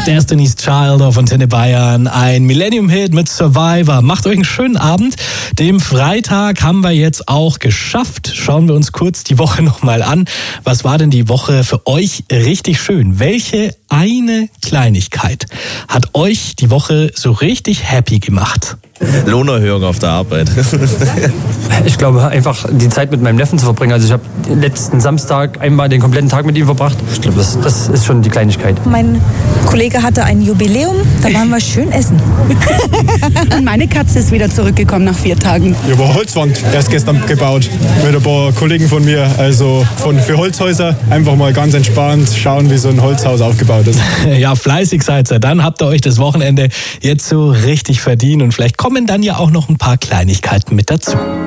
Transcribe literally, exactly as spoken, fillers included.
Destiny's Child auf Antenne Bayern, ein Millennium-Hit mit Survivor. Macht euch einen schönen Abend. Den Freitag haben wir jetzt auch geschafft. Schauen wir uns kurz die Woche nochmal an. Was war denn die Woche für euch richtig schön? Welche eine Kleinigkeit hat euch die Woche so richtig happy gemacht? Lohnerhöhung auf der Arbeit. Ich glaube, einfach die Zeit mit meinem Neffen zu verbringen. Also ich habe letzten Samstag einmal den kompletten Tag mit ihm verbracht. Ich glaube, das, das ist schon die Kleinigkeit. Mein Kollege hatte ein Jubiläum, da waren wir schön essen. Und meine Katze ist wieder zurückgekommen nach vier Tagen. Ich habe eine Holzwand erst gestern gebaut mit ein paar Kollegen von mir. Also von, für Holzhäuser einfach mal ganz entspannt schauen, wie so ein Holzhaus aufgebaut ist. Ja, fleißig seid ihr. Dann habt ihr euch das Wochenende jetzt so richtig verdient und vielleicht kommen dann ja auch noch ein paar Kleinigkeiten mit dazu.